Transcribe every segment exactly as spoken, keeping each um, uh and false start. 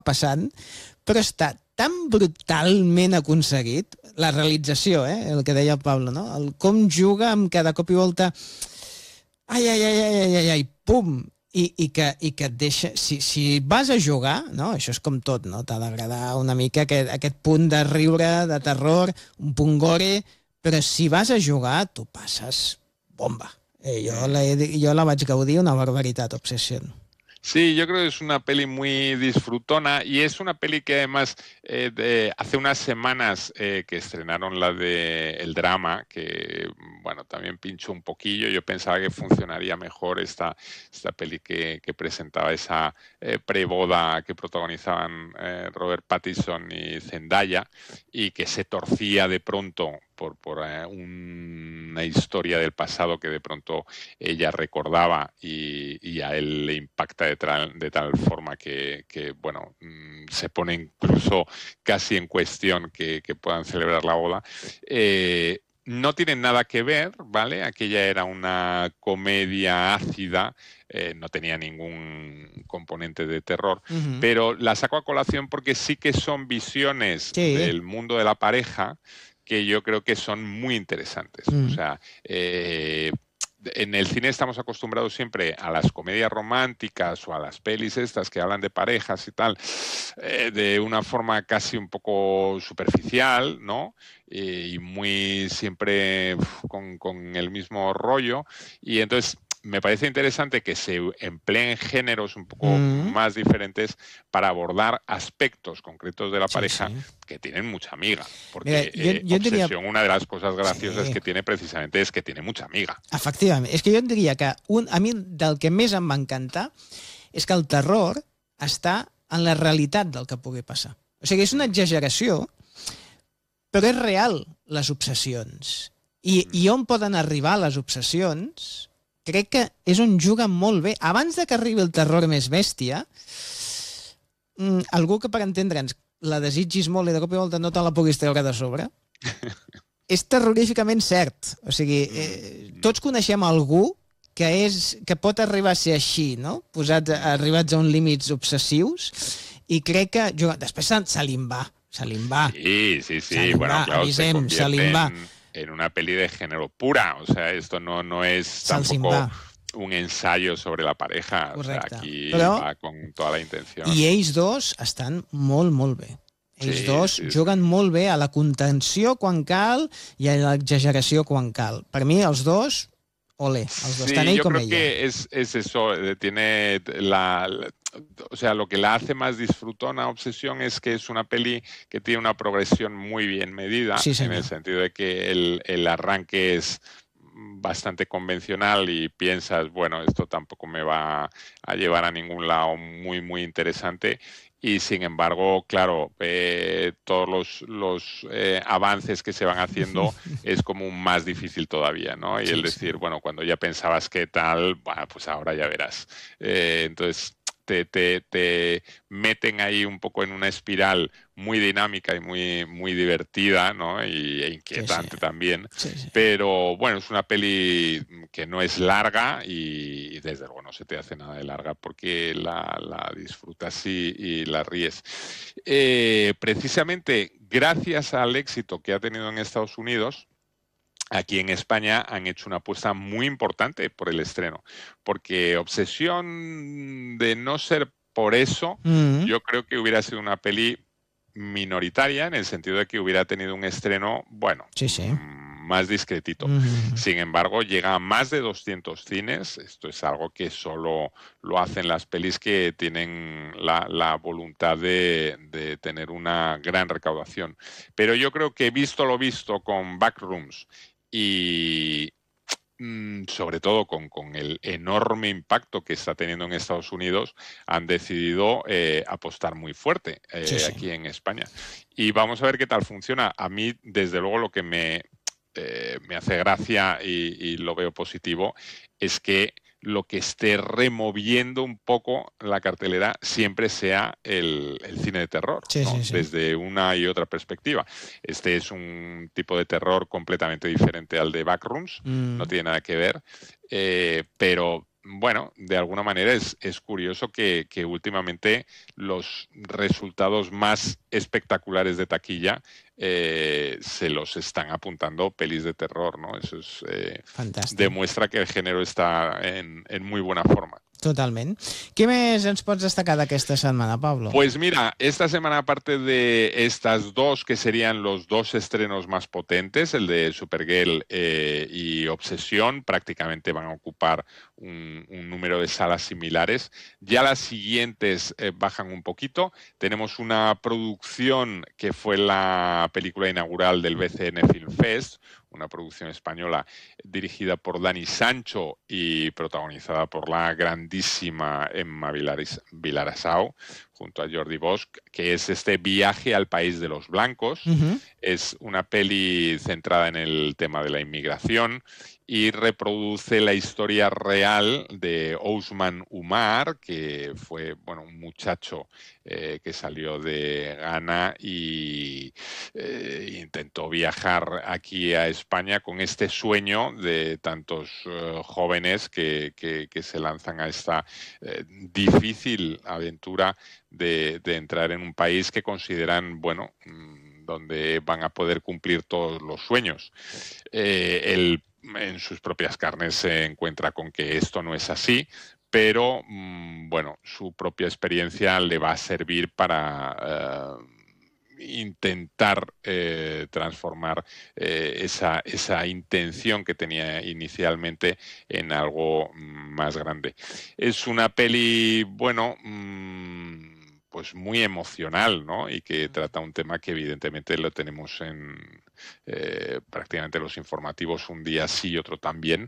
passant, però està tan brutalment aconseguit, la realització, eh, el que deia el Pablo, no? El com juga amb cada cop i volta, ai, ai, ai, ai, ai, ai, ai, pum, i, i, que, i que et deixa, si, si vas a jugar, no? Això és com tot, no? T'ha d'agradar una mica aquest, aquest punt de riure, de terror, un punt gore, però si vas a jugar, tu passes bomba. Eh, yo, la, yo la vaig gaudir una barbaritat, Obsession. Sí, yo creo que es una peli muy disfrutona y es una peli que además eh, de, hace unas semanas eh, que estrenaron la de El Drama, que bueno, también pinchó un poquillo. Yo pensaba que funcionaría mejor esta, esta peli que, que presentaba esa eh, preboda que protagonizaban eh, Robert Pattinson y Zendaya y que se torcía de pronto por, por eh, un, una historia del pasado que de pronto ella recordaba y, y a él le impacta de tal, de tal forma que, que bueno, mmm, se pone incluso casi en cuestión que, que puedan celebrar la boda. Eh, no tienen nada que ver, ¿vale? Aquella era una comedia ácida, eh, no tenía ningún componente de terror, uh-huh. pero la saco a colación porque sí que son visiones sí. del mundo de la pareja que yo creo que son muy interesantes. Uh-huh. O sea, eh, en el cine estamos acostumbrados siempre a las comedias románticas o a las pelis estas que hablan de parejas y tal, eh, de una forma casi un poco superficial, ¿no? Y muy siempre uf, con, con el mismo rollo. Y entonces me parece interesante que se empleen géneros un poco mm. más diferentes para abordar aspectos concretos de la pareja sí, sí. que tienen mucha amiga. Porque Mira, jo, jo eh, Obsession, diria... una de las cosas graciosas sí. que tiene precisamente es que tiene mucha amiga. Efectivament. És que jo diria que un, a mi del que més em va encantar és que el terror està en la realitat del que pugui passar. O sigui, és una exageració, però és real, les obsessions. I, mm. i on poden arribar les obsessions... crec que és on juga molt bé. Abans de que arribi el terror més bèstia, algú que per entendre'ns la desitgis molt i de cop i volta no te la puguis treure de sobre, és terroríficament cert. O sigui, eh, tots coneixem algú que, és, que pot arribar a ser així, no? Posats, arribats a uns límits obsessius, i crec que juga... després se li'n va, se li'n va. Sí, sí, sí. Bueno, claro, avisem, se li'n va. En una peli de género pura, o sea, esto no, no es tampoco un ensayo sobre la pareja. Correcte. O sea, aquí Però, va con toda la intención. I ells dos estan molt, molt bé. Ells sí, dos sí, juguen sí. molt bé a la contenció quan cal i a l'exageració quan cal. Per mi, els dos, ole, els dos, sí, tant ell com ella. Sí, yo creo que es, es eso, tiene la... la O sea, lo que la hace más disfrutona Obsesión es que es una peli que tiene una progresión muy bien medida, sí, en el sentido de que el, el arranque es bastante convencional y piensas, bueno, esto tampoco me va a llevar a ningún lado muy, muy interesante. Y sin embargo, claro, eh, todos los, los eh, avances que se van haciendo es como más difícil todavía, ¿no? Y sí, el decir, sí. bueno, cuando ya pensabas que tal, bueno, pues ahora ya verás. Eh, entonces... Te, te, te meten ahí un poco en una espiral muy dinámica y muy, muy divertida, ¿no? Y, e inquietante sí, sí. también. Sí, sí. Pero bueno, es una peli que no es larga y, y desde luego no se te hace nada de larga porque la, la disfrutas y, y la ríes. Eh, precisamente gracias al éxito que ha tenido en Estados Unidos, aquí en España han hecho una apuesta muy importante por el estreno, porque Obsesión, de no ser por eso, mm-hmm. yo creo que hubiera sido una peli minoritaria en el sentido de que hubiera tenido un estreno, bueno, sí, sí. más discretito. Mm-hmm. Sin embargo, llega a más de doscientos cines. Esto es algo que solo lo hacen las pelis que tienen la, la voluntad de, de tener una gran recaudación. Pero yo creo que visto lo visto con Backrooms y mmm, sobre todo con, con el enorme impacto que está teniendo en Estados Unidos, han decidido eh, apostar muy fuerte eh, sí, sí. aquí en España. Y vamos a ver qué tal funciona. A mí, desde luego, lo que me, eh, me hace gracia y, y lo veo positivo es que lo que esté removiendo un poco la cartelera siempre sea el, el cine de terror, sí, ¿no? sí, sí. Desde una y otra perspectiva. Este es un tipo de terror completamente diferente al de Backrooms, mm. no tiene nada que ver, eh, pero bueno, de alguna manera es, es curioso que, que últimamente los resultados más espectaculares de taquilla eh, se los están apuntando pelis de terror, ¿no? Eso es, eh, demuestra que el género está en, en muy buena forma. Totalment. ¿Qué més ens pots destacar d'aquesta setmana, Pablo? Pues mira, esta semana, aparte de estas dos, que serían los dos estrenos más potentes, el de Supergirl eh, y Obsesión, prácticamente van a ocupar un, un número de salas similares. Ya las siguientes eh, bajan un poquito. Tenemos una producción que fue la película inaugural del B C N Film Fest, una producción española dirigida por Dani Sancho y protagonizada por la grandísima Emma Vilarasau, junto a Jordi Bosch, que es este Viaje al País de los Blancos. Uh-huh. Es una peli centrada en el tema de la inmigración y reproduce la historia real de Ousmane Umar, que fue, bueno, un muchacho eh, que salió de Ghana y eh, intentó viajar aquí a España con este sueño de tantos uh, jóvenes que, que, que se lanzan a esta eh, difícil aventura de, de entrar en un país que consideran, bueno, donde van a poder cumplir todos los sueños. Eh, el en sus propias carnes se encuentra con que esto no es así, pero mmm, bueno, su propia experiencia le va a servir para uh, intentar eh, transformar eh, esa, esa intención que tenía inicialmente en algo más grande. Es una peli, bueno, mmm, pues muy emocional, ¿no? Y que trata un tema que evidentemente lo tenemos en eh, prácticamente los informativos un día sí y otro también,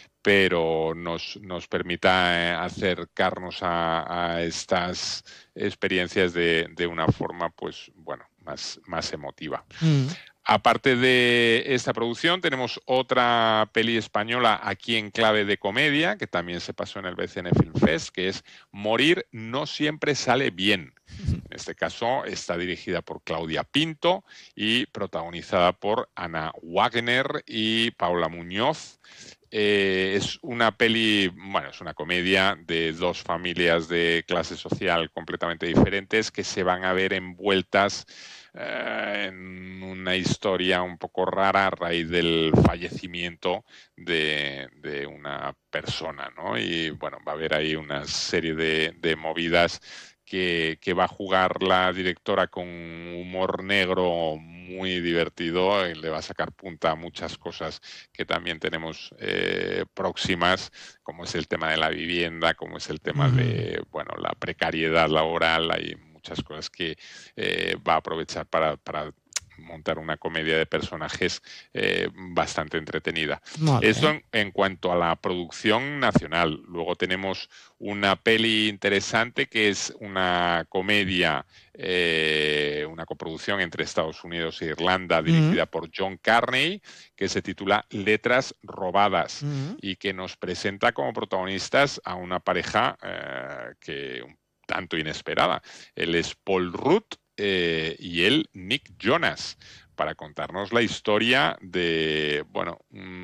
pero nos, nos permita acercarnos a, a estas experiencias de, de una forma, pues, bueno, más, más emotiva. Mm. Aparte de esta producción, tenemos otra peli española aquí en clave de comedia, que también se pasó en el B C N Film Fest, que es Morir no siempre sale bien. En este caso está dirigida por Claudia Pinto y protagonizada por Ana Wagner y Paula Muñoz. Eh, es una peli, bueno, es una comedia de dos familias de clase social completamente diferentes que se van a ver envueltas eh, en una historia un poco rara a raíz del fallecimiento de, de una persona, ¿no? Y bueno, va a haber ahí una serie de, de movidas Que, que va a jugar la directora con humor negro muy divertido y le va a sacar punta a muchas cosas que también tenemos eh, próximas, como es el tema de la vivienda, como es el tema uh-huh. de, bueno, la precariedad laboral. Hay muchas cosas que eh, va a aprovechar para, para montar una comedia de personajes eh, bastante entretenida. Vale. Esto en, en cuanto a la producción nacional. Luego tenemos una peli interesante que es una comedia, eh, una coproducción entre Estados Unidos e Irlanda, dirigida uh-huh. por John Carney, que se titula Letras robadas uh-huh. y que nos presenta como protagonistas a una pareja eh, que un tanto inesperada. Él es Paul Rudd, Eh, y él, Nick Jonas, para contarnos la historia de, bueno,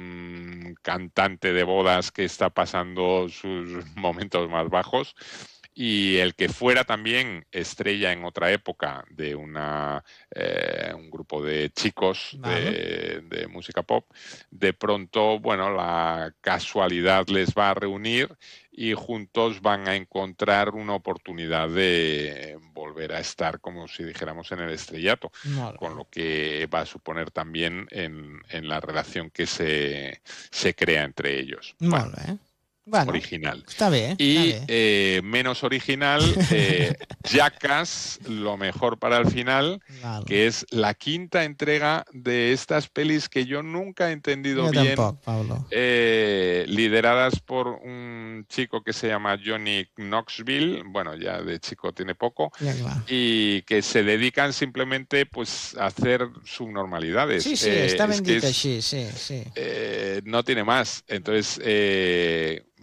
un cantante de bodas que está pasando sus momentos más bajos y el que fuera también estrella en otra época de una, eh, un grupo de chicos vale. de, de música pop, de pronto, bueno, la casualidad les va a reunir y juntos van a encontrar una oportunidad de volver a estar, como si dijéramos, en el estrellato, vale. Con lo que va a suponer también en, en la relación que se, se crea entre ellos. Vale. Bueno, bueno, original. Está bien. Y está bien. Eh, menos original, eh, Jackass, lo mejor para el final, vale. Que es la quinta entrega de estas pelis que yo nunca he entendido yo bien, tampoco, Pablo. Eh, lideradas por un chico que se llama Johnny Knoxville, bueno, ya de chico tiene poco, ya, claro. Y que se dedican simplemente pues a hacer subnormalidades. Sí, sí, eh, está ben es que dit es, així, sí, sí. Eh, no tiene más. Entonces, eh,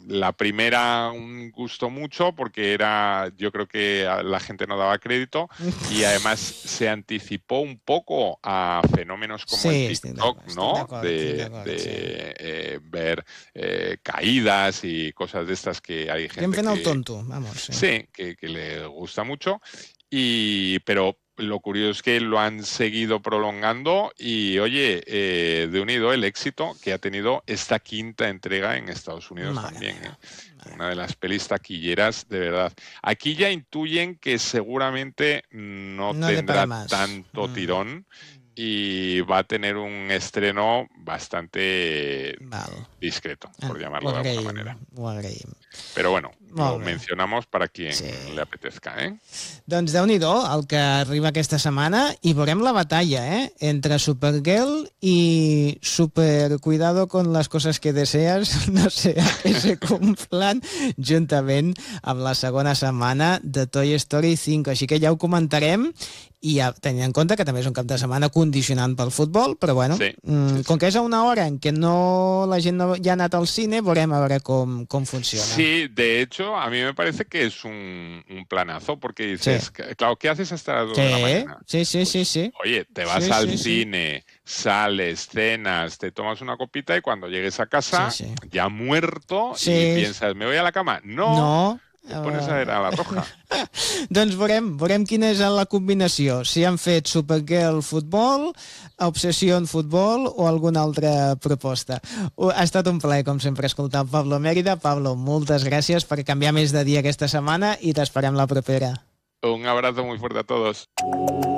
la primera gustó mucho porque era, yo creo que la gente no daba crédito y además se anticipó un poco a fenómenos como sí, el TikTok, ¿no? De, de sí. eh, ver eh, caídas y cosas de estas que hay gente que... que... el tonto, vamos. Sí, sí que, que le gusta mucho, y, pero... Lo curioso es que lo han seguido prolongando y, oye, eh, de unido el éxito que ha tenido esta quinta entrega en Estados Unidos Madre también. ¿eh? Una de las pelis taquilleras, de verdad. Aquí ya intuyen que seguramente no, no tendrá tanto mm. tirón y va a tener un estreno bastante Val. discreto, por llamarlo de alguna manera. Però bueno, ho mencionamos per a qui sí. li apetezca, eh? Doncs Déu-n'hi-do el que arriba aquesta setmana i veurem la batalla, eh? Entre Supergirl i Super Cuidado con las cosas que deseas, no sé, que se cumplan juntament amb la segona setmana de Toy Story cinc. Així que ja ho comentarem i ja, tenint en compte que també és un cap de setmana condicionant pel futbol, però bueno, sí, sí, sí. com que és a una hora en què no, la gent no, ja ha anat al cine, veurem a veure com, com funciona. Sí, de hecho, a mí me parece que es un, un planazo, porque dices, sí. claro, ¿qué haces hasta las dos sí. de la mañana? Sí, sí, pues, sí, sí. Oye, te vas sí, al sí, cine, sí. sales, cenas, te tomas una copita y cuando llegues a casa, sí, sí. ya muerto, sí. y piensas, ¿me voy a la cama? No. No. Te pones a ver a la roja. Doncs veurem, veurem quina és la combinació. Si han fet Supergirl futbol, Obsession futbol o alguna altra proposta. Ha estat un plaer, com sempre, escoltar Pablo Mérida. Pablo, moltes gràcies per canviar més de dia aquesta setmana i t'esperem la propera. Un abrazo muy fuerte a todos.